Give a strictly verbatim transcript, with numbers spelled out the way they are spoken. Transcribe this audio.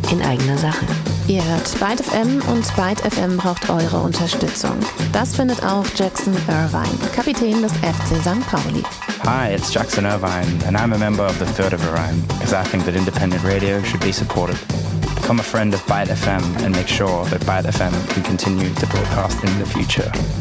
in eigener Sache. Ihr hört Byte F M und Byte F M braucht eure Unterstützung. Das findet auch Jackson Irvine, Kapitän des F C Sankt Pauli. Hi, it's Jackson Irvine, and I'm a member of the Third of Orion, because I think that independent radio should be supported. Become a friend of Byte F M and make sure that Byte F M can continue to broadcast in the future.